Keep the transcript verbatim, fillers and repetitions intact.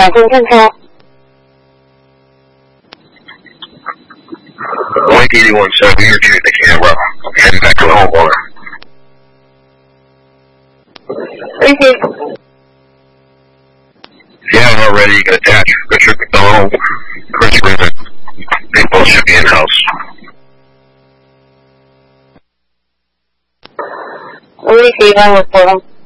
两分看看。 Link eighty-one seven, you're shooting the camera. I'm heading back to the homeowner. Thank you. If you haven't already, you can attach Richard McDonald, Chris Rubin. They both should be in-house. Only see them with them.